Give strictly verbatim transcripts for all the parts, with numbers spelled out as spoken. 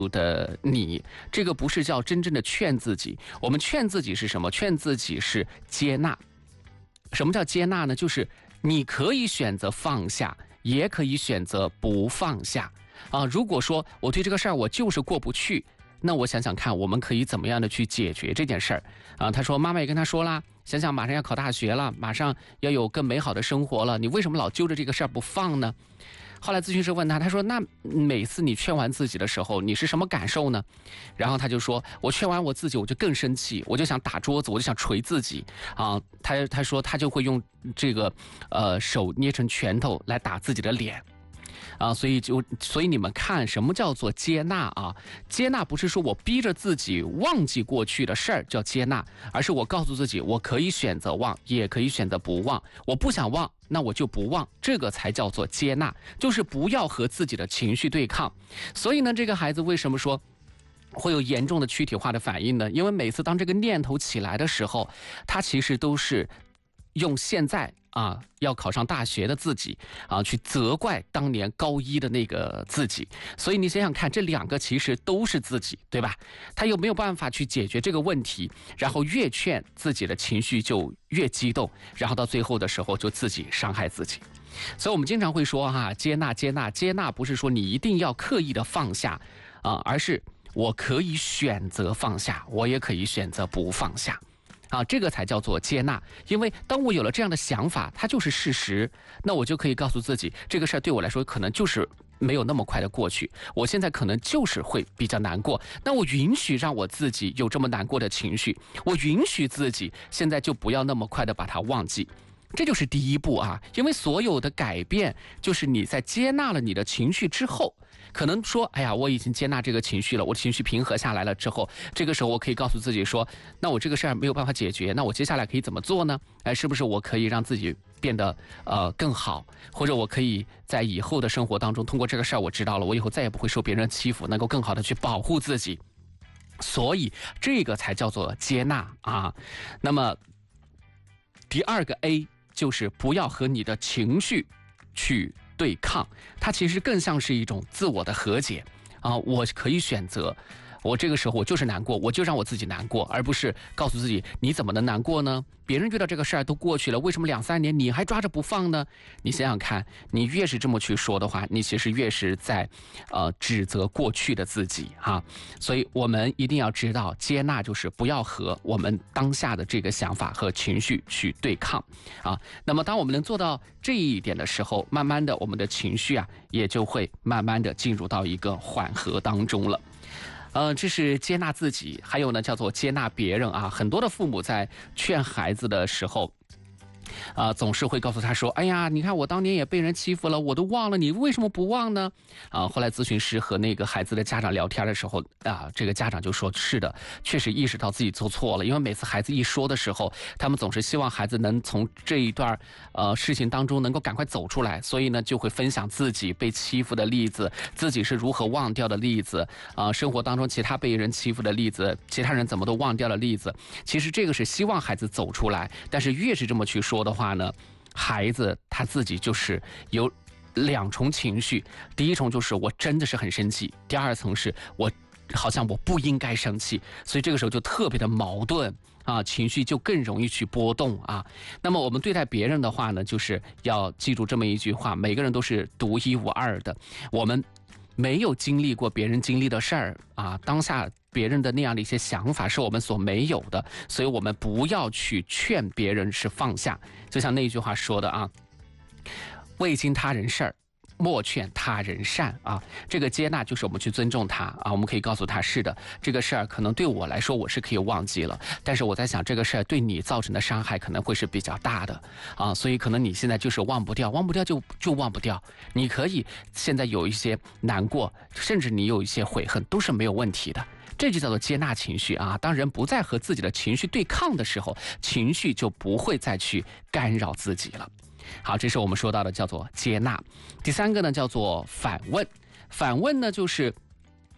的你，这个不是叫真正的劝自己。我们劝自己是什么？劝自己是接纳。什么叫接纳呢？就是你可以选择放下，也可以选择不放下啊。如果说我对这个事儿我就是过不去，那我想想看，我们可以怎么样的去解决这件事儿啊？他说，妈妈也跟他说啦，想想马上要考大学了，马上要有更美好的生活了，你为什么老揪着这个事儿不放呢？后来咨询师问他，他说，那每次你劝完自己的时候，你是什么感受呢？然后他就说，我劝完我自己，我就更生气，我就想打桌子，我就想捶自己啊。他他说他就会用这个呃手捏成拳头来打自己的脸。啊，所以就所以你们看，什么叫做接纳啊？接纳不是说我逼着自己忘记过去的事儿叫接纳，而是我告诉自己，我可以选择忘，也可以选择不忘。我不想忘，那我就不忘，这个才叫做接纳，就是不要和自己的情绪对抗。所以呢，这个孩子为什么说会有严重的躯体化的反应呢？因为每次当这个念头起来的时候，他其实都是用现在啊要考上大学的自己啊去责怪当年高一的那个自己。所以你想想看，这两个其实都是自己，对吧？他又没有办法去解决这个问题，然后越劝自己的情绪就越激动，然后到最后的时候就自己伤害自己。所以我们经常会说哈、啊，接纳接纳接纳，不是说你一定要刻意的放下啊，而是我可以选择放下，我也可以选择不放下。啊，这个才叫做接纳。因为当我有了这样的想法，它就是事实，那我就可以告诉自己，这个事儿对我来说可能就是没有那么快的过去，我现在可能就是会比较难过，那我允许让我自己有这么难过的情绪，我允许自己现在就不要那么快的把它忘记。这就是第一步啊，因为所有的改变就是你在接纳了你的情绪之后，可能说，哎呀，我已经接纳这个情绪了，我的情绪平和下来了之后，这个时候我可以告诉自己说，那我这个事儿没有办法解决，那我接下来可以怎么做呢？哎，是不是我可以让自己变得呃更好，或者我可以在以后的生活当中，通过这个事儿我知道了，我以后再也不会受别人欺负，能够更好的去保护自己。所以这个才叫做接纳啊。那么第二个 A。就是不要和你的情绪去对抗，它其实更像是一种自我的和解啊！我可以选择，我这个时候我就是难过，我就让我自己难过，而不是告诉自己你怎么能难过呢？别人遇到这个事儿都过去了，为什么两三年你还抓着不放呢？你想想看，你越是这么去说的话，你其实越是在呃指责过去的自己哈。所以我们一定要知道，接纳就是不要和我们当下的这个想法和情绪去对抗啊。那么当我们能做到这一点的时候，慢慢的我们的情绪啊也就会慢慢的进入到一个缓和当中了。呃，这是接纳自己，还有呢叫做接纳别人啊。很多的父母在劝孩子的时候，啊、呃，总是会告诉他说：“哎呀，你看我当年也被人欺负了，我都忘了，你为什么不忘呢？”啊，后来咨询师和那个孩子的家长聊天的时候，啊，这个家长就说：“是的，确实意识到自己做错了，因为每次孩子一说的时候，他们总是希望孩子能从这一段呃事情当中能够赶快走出来，所以呢，就会分享自己被欺负的例子，自己是如何忘掉的例子，啊、呃，生活当中其他被人欺负的例子，其他人怎么都忘掉的例子。其实这个是希望孩子走出来，但是越是这么去说的话呢，孩子他自己就是有两重情绪，第一重就是我真的是很生气，第二层是我好像我不应该生气，所以这个时候就特别的矛盾啊，情绪就更容易去波动啊。那么我们对待别人的话呢，就是要记住这么一句话：每个人都是独一无二的，我们没有经历过别人经历的事儿啊，当下别人的那样的一些想法是我们所没有的，所以我们不要去劝别人是放下。就像那句话说的啊，未经他人事儿，莫劝他人善啊。这个接纳就是我们去尊重他啊，我们可以告诉他，是的，这个事儿可能对我来说我是可以忘记了，但是我在想这个事儿对你造成的伤害可能会是比较大的啊，所以可能你现在就是忘不掉，忘不掉就就忘不掉。你可以现在有一些难过，甚至你有一些悔恨，都是没有问题的。这就叫做接纳情绪啊！当人不再和自己的情绪对抗的时候，情绪就不会再去干扰自己了。好，这是我们说到的叫做接纳。第三个呢叫做反问。反问呢就是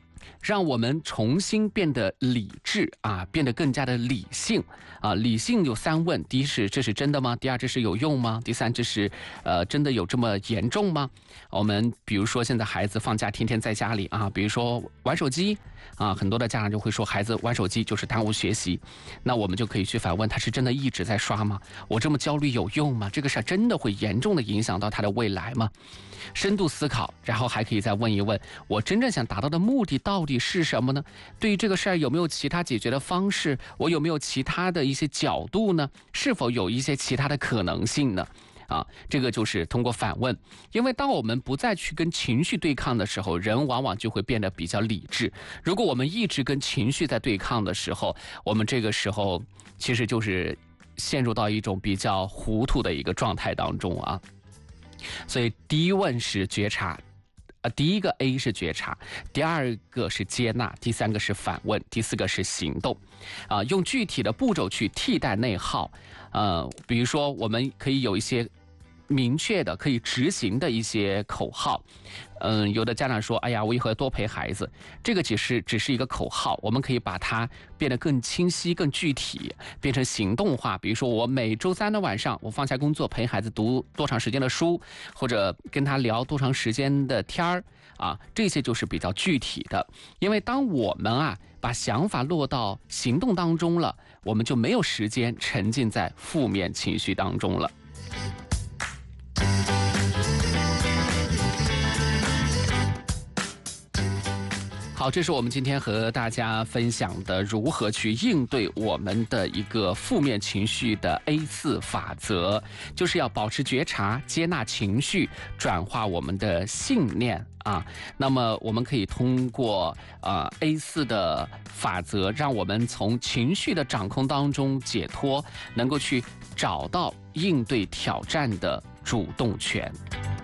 让我们重新变得理智啊，变得更加的理性啊。理性有三问：第一是这是真的吗？第二这是有用吗？第三这是呃真的有这么严重吗？我们比如说现在孩子放假天天在家里啊，比如说玩手机啊，很多的家长就会说孩子玩手机就是耽误学习，那我们就可以去反问他是真的一直在刷吗？我这么焦虑有用吗？这个事儿真的会严重的影响到他的未来吗？深度思考，然后还可以再问一问，我真正想达到的目的到底是什么呢？对于这个事儿有没有其他解决的方式？我有没有其他的一些角度呢？是否有一些其他的可能性呢？啊，这个就是通过反问，因为当我们不再去跟情绪对抗的时候，人往往就会变得比较理智。如果我们一直跟情绪在对抗的时候，我们这个时候其实就是陷入到一种比较糊涂的一个状态当中啊。所以第一问是觉察，呃，第一个 A 是觉察，第二个是接纳，第三个是反问，第四个是行动，啊、呃，用具体的步骤去替代内耗，呃，比如说我们可以有一些明确的可以执行的一些口号。嗯，有的家长说，哎呀，我以后要多陪孩子，这个只是只是一个口号，我们可以把它变得更清晰、更具体，变成行动化。比如说，我每周三的晚上，我放下工作陪孩子读多长时间的书，或者跟他聊多长时间的天儿啊，这些就是比较具体的。因为当我们啊把想法落到行动当中了，我们就没有时间沉浸在负面情绪当中了。好，这是我们今天和大家分享的如何去应对我们的一个负面情绪的 A 四 法则，就是要保持觉察，接纳情绪，转化我们的信念啊。那么我们可以通过呃 A 四 的法则，让我们从情绪的掌控当中解脱，能够去找到应对挑战的主动权。